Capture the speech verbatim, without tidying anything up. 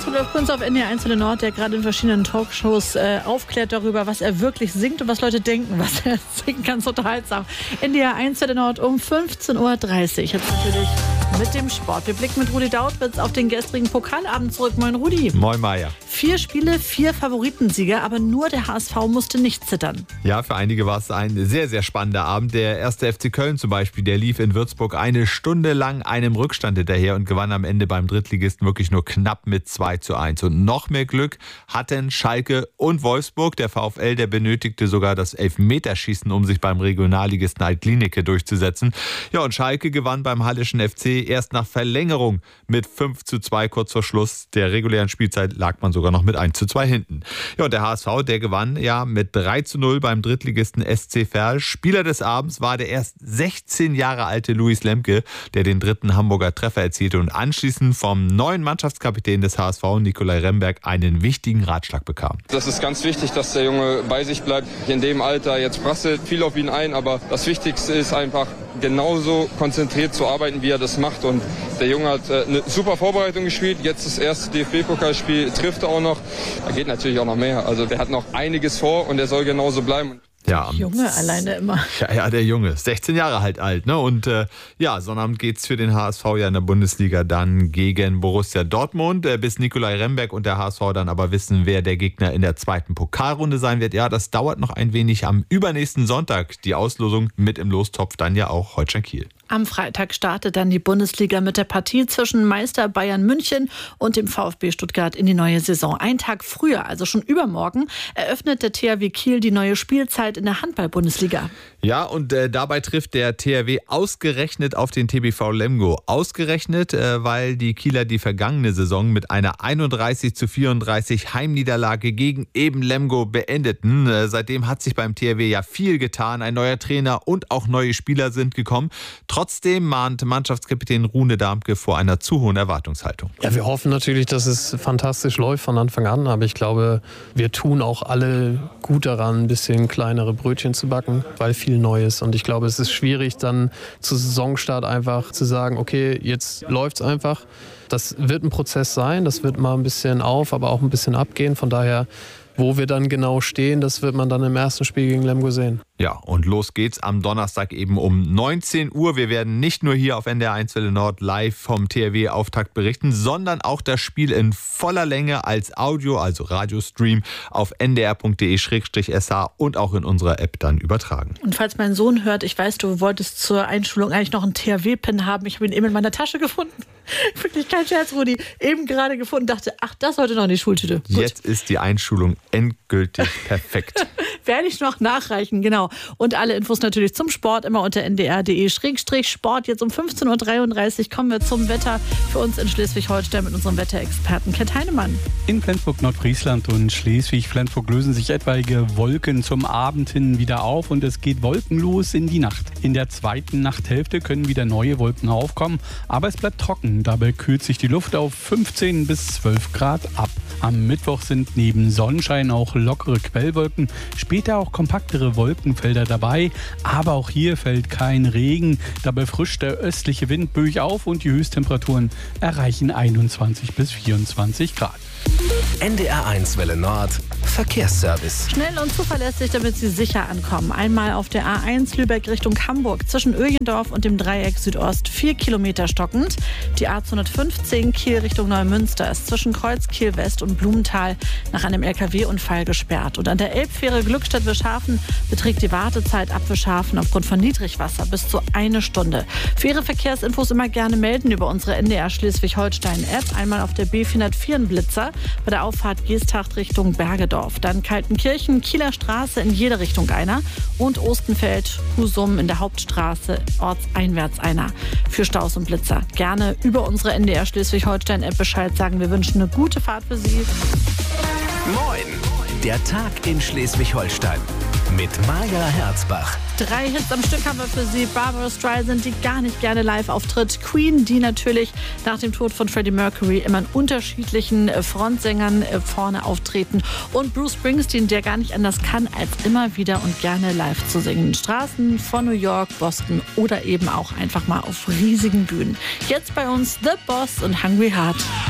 Rudolf Kunz auf N D R eins für den Nord, der gerade in verschiedenen Talkshows äh, aufklärt darüber, was er wirklich singt und was Leute denken, was er singt. Ganz unterhaltsam. N D R eins für den Nord um fünfzehn Uhr dreißig. Jetzt natürlich mit dem Sport. Wir blicken mit Rudi Dautwitz auf den gestrigen Pokalabend zurück. Moin Rudi. Moin Maja. Vier Spiele, vier Favoritensieger, aber nur der H S V musste nicht zittern. Ja, für einige war es ein sehr, sehr spannender Abend. Der erste F C Köln zum Beispiel, der lief in Würzburg eine Stunde lang einem Rückstand hinterher und gewann am Ende beim Drittligisten wirklich nur knapp mit zwei zu eins. Und noch mehr Glück hatten Schalke und Wolfsburg. Der VfL, der benötigte sogar das Elfmeterschießen, um sich beim Regionalligisten Alt-Glienicke durchzusetzen. Ja, und Schalke gewann beim Hallischen F C erst nach Verlängerung mit fünf zu zwei. Kurz vor Schluss der regulären Spielzeit lag man sogar noch mit eins zu zwei hinten. Ja, und der H S V, der gewann ja mit drei zu null beim Drittligisten S C Verl. Spieler des Abends war der erst sechzehn Jahre alte Luis Lemke, der den dritten Hamburger Treffer erzielte und anschließend vom neuen Mannschaftskapitän des H S V, Nikolai Remberg, einen wichtigen Ratschlag bekam. Das ist ganz wichtig, dass der Junge bei sich bleibt. In dem Alter, jetzt prasselt viel auf ihn ein, aber das Wichtigste ist einfach, genauso konzentriert zu arbeiten, wie er das macht. Und der Junge hat äh, eine super Vorbereitung gespielt. Jetzt das erste D F B-Pokalspiel, trifft er auch noch. Da geht natürlich auch noch mehr. Also der hat noch einiges vor und er soll genauso bleiben. Ja, Junge alleine immer. Ja, ja, der Junge. sechzehn Jahre halt alt, ne? Und äh, ja, Sonnabend geht's für den H S V ja in der Bundesliga dann gegen Borussia Dortmund. Äh, bis Nikolai Remberg und der H S V dann aber wissen, wer der Gegner in der zweiten Pokalrunde sein wird. Ja, das dauert noch ein wenig. Am übernächsten Sonntag die Auslosung mit im Lostopf dann ja auch Holstein Kiel. Am Freitag startet dann die Bundesliga mit der Partie zwischen Meister Bayern München und dem VfB Stuttgart in die neue Saison. Ein Tag früher, also schon übermorgen, eröffnet der T H W Kiel die neue Spielzeit in der Handball-Bundesliga. Ja, und äh, dabei trifft der T H W ausgerechnet auf den T B V Lemgo. Ausgerechnet, äh, weil die Kieler die vergangene Saison mit einer einunddreißig zu vierunddreißig Heimniederlage gegen eben Lemgo beendeten. Äh, seitdem hat sich beim T H W ja viel getan. Ein neuer Trainer und auch neue Spieler sind gekommen. Trotzdem mahnt Mannschaftskapitän Rune Darmke vor einer zu hohen Erwartungshaltung. Ja, wir hoffen natürlich, dass es fantastisch läuft von Anfang an. Aber ich glaube, wir tun auch alle gut daran, ein bisschen kleinere Brötchen zu backen, weil viel Neues. Und ich glaube, es ist schwierig, dann zu Saisonstart einfach zu sagen, okay, jetzt läuft's einfach. Das wird ein Prozess sein, das wird mal ein bisschen auf, aber auch ein bisschen abgehen. Von daher, wo wir dann genau stehen, das wird man dann im ersten Spiel gegen Lemgo sehen. Ja, und los geht's am Donnerstag eben um neunzehn Uhr. Wir werden nicht nur hier auf N D R eins Welle Nord live vom T H W-Auftakt berichten, sondern auch das Spiel in voller Länge als Audio, also Radiostream, auf n d r punkt d e slash s h und auch in unserer App dann übertragen. Und falls mein Sohn hört, ich weiß, du wolltest zur Einschulung eigentlich noch einen T H W-Pin haben. Ich habe ihn eben in meiner Tasche gefunden. Wirklich kein Scherz, Rudi. Eben gerade gefunden, dachte, ach, das sollte noch in die Schultüte. Gut. Jetzt ist die Einschulung endgültig perfekt. Werde ich noch nachreichen, genau. Und alle Infos natürlich zum Sport immer unter n d r punkt d e slash sport. Jetzt um fünfzehn Uhr dreiunddreißig kommen wir zum Wetter für uns in Schleswig-Holstein mit unserem Wetterexperten Kent Heinemann. In Flensburg, Nordfriesland und Schleswig-Flensburg lösen sich etwaige Wolken zum Abend hin wieder auf und es geht wolkenlos in die Nacht. In der zweiten Nachthälfte können wieder neue Wolken aufkommen, aber es bleibt trocken. Dabei kühlt sich die Luft auf fünfzehn bis zwölf Grad ab. Am Mittwoch sind neben Sonnenschein auch lockere Quellwolken, später auch kompaktere Wolkenfelder dabei, aber auch hier fällt kein Regen. Dabei frischt der östliche Wind böig auf und die Höchsttemperaturen erreichen einundzwanzig bis vierundzwanzig Grad. N D R eins Welle Nord Verkehrsservice. Schnell und zuverlässig, damit Sie sicher ankommen. Einmal auf der A eins Lübeck Richtung Hamburg zwischen Öjendorf und dem Dreieck Südost vier Kilometer stockend. Die A zweihundertfünfzehn Kiel Richtung Neumünster ist zwischen Kreuz Kiel West und Blumenthal nach einem L K W-Unfall gesperrt. Und an der Elbfähre Glückstadt-Wischhafen beträgt die Wartezeit ab Wischhafen aufgrund von Niedrigwasser bis zu eine Stunde. Für Ihre Verkehrsinfos immer gerne melden über unsere N D R Schleswig-Holstein-App. Einmal auf der B vierhundertvier in Blitzer bei der Auffahrt Geesthacht Richtung Bergedorf. Dann Kaltenkirchen, Kieler Straße in jede Richtung einer und Ostenfeld, Husum in der Hauptstraße ortseinwärts einer. Für Staus und Blitzer gerne über unsere N D R Schleswig-Holstein-App Bescheid sagen. Wir wünschen eine gute Fahrt für Sie. Moin, der Tag in Schleswig-Holstein mit Maja Herzbach. Drei Hits am Stück haben wir für Sie. Barbara Streisand, die gar nicht gerne live auftritt. Queen, die natürlich nach dem Tod von Freddie Mercury immer in unterschiedlichen Frontsängern vorne auftreten. Und Bruce Springsteen, der gar nicht anders kann, als immer wieder und gerne live zu singen. Straßen von New York, Boston oder eben auch einfach mal auf riesigen Bühnen. Jetzt bei uns The Boss und Hungry Heart.